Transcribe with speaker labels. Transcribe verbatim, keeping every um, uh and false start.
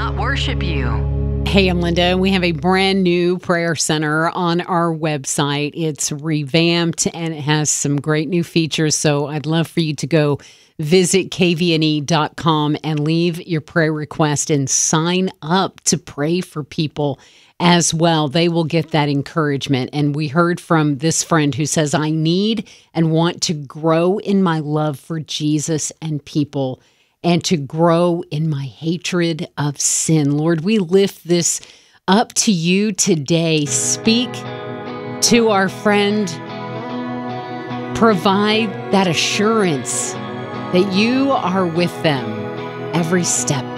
Speaker 1: not worship you.
Speaker 2: Hey, I'm Linda. We have a brand new prayer center on our website. It's revamped and it has some great new features. So I'd love for you to go visit k v n e dot com and leave your prayer request and sign up to pray for people as well. They will get that encouragement. And we heard from this friend who says, I need and want to grow in my love for Jesus and people, and to grow in my hatred of sin. Lord, we lift this up to you today. Speak to our friend. Provide that assurance that you are with them every step